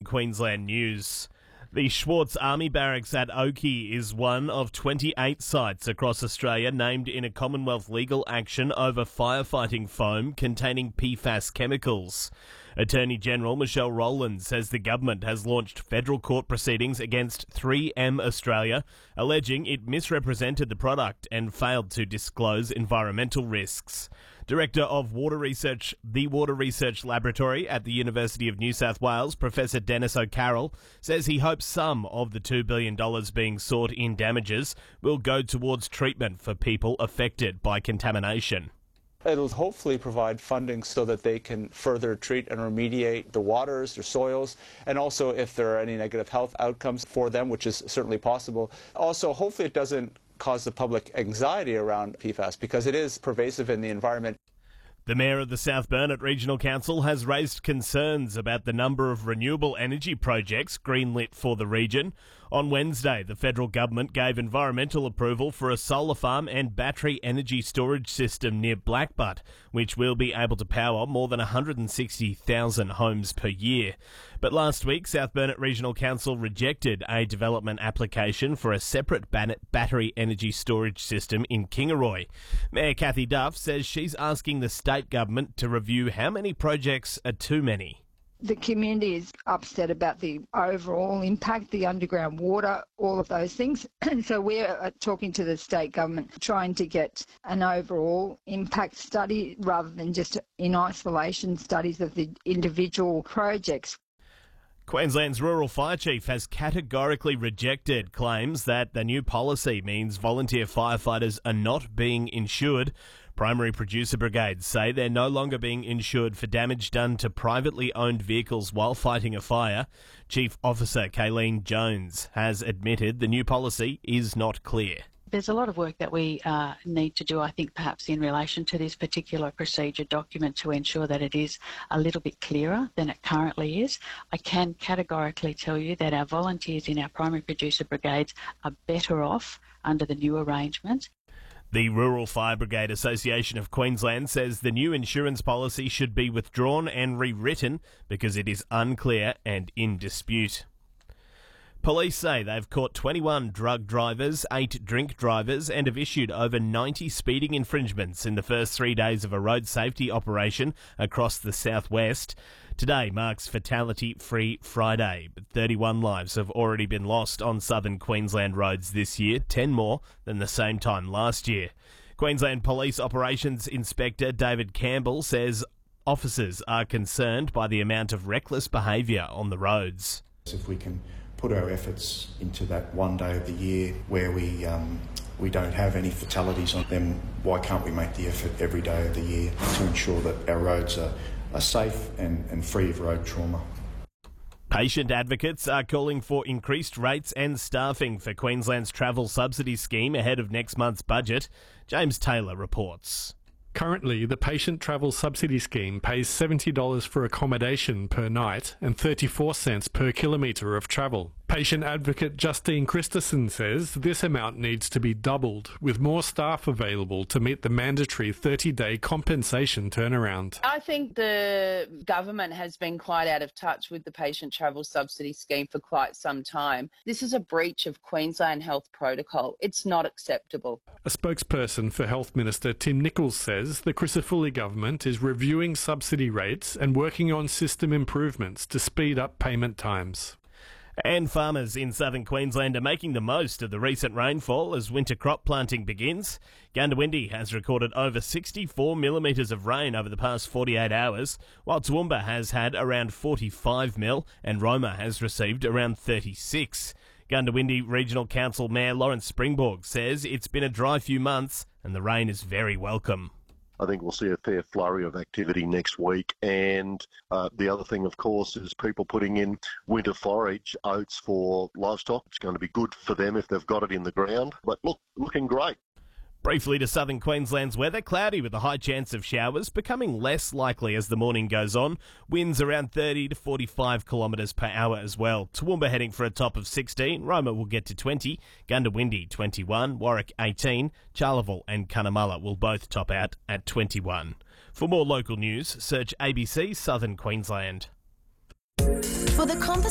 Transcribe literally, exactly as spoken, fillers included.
Queensland news. The Schwartz Army Barracks at Oakey is one of twenty-eight sites across Australia named in a Commonwealth legal action over firefighting foam containing P FAS chemicals. Attorney General Michelle Rowland says the government has launched federal court proceedings against three M Australia, alleging it misrepresented the product and failed to disclose environmental risks. Director of Water Research, the Water Research Laboratory at the University of New South Wales, Professor Dennis O'Carroll, says he hopes some of the two billion dollars being sought in damages will go towards treatment for people affected by contamination. It'll hopefully provide funding so that they can further treat and remediate the waters, their soils, and also if there are any negative health outcomes for them, which is certainly possible. Also, hopefully it doesn't cause the public anxiety around P FAS because it is pervasive in the environment. The Mayor of the South Burnett Regional Council has raised concerns about the number of renewable energy projects greenlit for the region. On Wednesday, the federal government gave environmental approval for a solar farm and battery energy storage system near Blackbutt, which will be able to power more than one hundred sixty thousand homes per year. But last week, South Burnett Regional Council rejected a development application for a separate battery energy storage system in Kingaroy. Mayor Kathy Duff says she's asking the state government to review how many projects are too many. The community is upset about the overall impact, the underground water, all of those things. And so we're talking to the state government, trying to get an overall impact study rather than just in isolation studies of the individual projects. Queensland's Rural Fire Chief has categorically rejected claims that the new policy means volunteer firefighters are not being insured. Primary producer brigades say they're no longer being insured for damage done to privately owned vehicles while fighting a fire. Chief Officer Kayleen Jones has admitted the new policy is not clear. There's a lot of work that we uh, need to do, I think, perhaps in relation to this particular procedure document to ensure that it is a little bit clearer than it currently is. I can categorically tell you that our volunteers in our primary producer brigades are better off under the new arrangement. The Rural Fire Brigade Association of Queensland says the new insurance policy should be withdrawn and rewritten because it is unclear and in dispute. Police say they've caught twenty-one drug drivers, eight drink drivers, and have issued over ninety speeding infringements in the first three days of a road safety operation across the southwest. Today marks Fatality-Free Friday, but thirty-one lives have already been lost on southern Queensland roads this year, ten more than the same time last year. Queensland Police Operations Inspector David Campbell says officers are concerned by the amount of reckless behaviour on the roads. If we can put our efforts into that one day of the year where we um, we don't have any fatalities on them, why can't we make the effort every day of the year to ensure that our roads are, are safe and, and free of road trauma? Patient advocates are calling for increased rates and staffing for Queensland's travel subsidy scheme ahead of next month's budget. James Taylor reports. Currently, the Patient Travel Subsidy Scheme pays seventy dollars for accommodation per night and thirty-four cents per kilometre of travel. Patient advocate Justine Christensen says this amount needs to be doubled, with more staff available to meet the mandatory thirty-day compensation turnaround. I think the government has been quite out of touch with the Patient Travel Subsidy Scheme for quite some time. This is a breach of Queensland Health Protocol. It's not acceptable. A spokesperson for Health Minister Tim Nicholls says the Crisafulli government is reviewing subsidy rates and working on system improvements to speed up payment times. And farmers in southern Queensland are making the most of the recent rainfall as winter crop planting begins. Goondiwindi has recorded over sixty-four millimetres of rain over the past forty-eight hours, while Toowoomba has had around forty-five mil and Roma has received around thirty-six. Goondiwindi Regional Council Mayor Lawrence Springborg says it's been a dry few months and the rain is very welcome. I think we'll see a fair flurry of activity next week. And uh, the other thing, of course, is people putting in winter forage, oats for livestock. It's going to be good for them if they've got it in the ground. But look, looking great. Briefly to southern Queensland's weather, cloudy with a high chance of showers, becoming less likely as the morning goes on. Winds around thirty to forty-five kilometres per hour as well. Toowoomba heading for a top of sixteen, Roma will get to twenty, Goondiwindi twenty-one, Warwick eighteen, Charleville and Cunnamulla will both top out at twenty-one. For more local news, search A B C Southern Queensland. For the conversation